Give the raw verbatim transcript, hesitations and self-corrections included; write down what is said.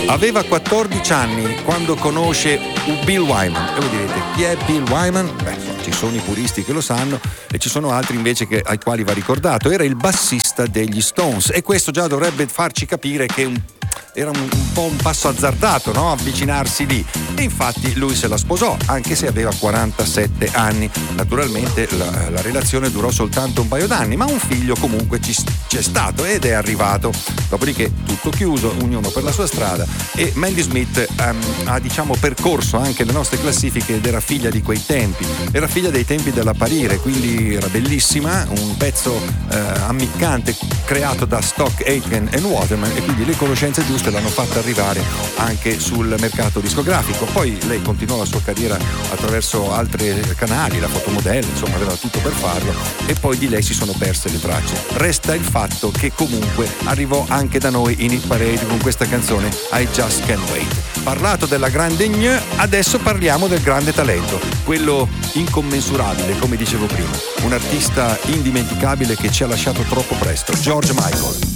Aveva quattordici anni quando conosce Bill Wyman. E voi direte, chi è Bill Wyman? Beh, ci sono i puristi che lo sanno e ci sono altri invece che, ai quali va ricordato. Era il bassista degli Stones e questo già dovrebbe farci capire che un era un, un po' un passo azzardato, no? Avvicinarsi lì. E infatti lui se la sposò, anche se aveva quarantasette anni. Naturalmente la, la relazione durò soltanto un paio d'anni, ma un figlio comunque ci, c'è stato ed è arrivato. Dopodiché tutto chiuso, ognuno per la sua strada. E Mandy Smith um, ha diciamo percorso anche le nostre classifiche ed era figlia di quei tempi. Era figlia dei tempi dell'apparire, quindi era bellissima, un pezzo eh, ammiccante creato da Stock Aitken e Waterman, e quindi le conoscenze giuste l'hanno fatta arrivare anche sul mercato discografico. Poi lei continuò la sua carriera attraverso altri canali, la fotomodella, insomma aveva tutto per farlo, e poi di lei si sono perse le tracce. Resta il fatto che comunque arrivò anche da noi in Hit Parade con questa canzone I Just Can't Wait. Parlato della grande gne, adesso parliamo del grande talento, quello incommensurabile, come dicevo prima, un artista indimenticabile che ci ha lasciato troppo presto, George Michael.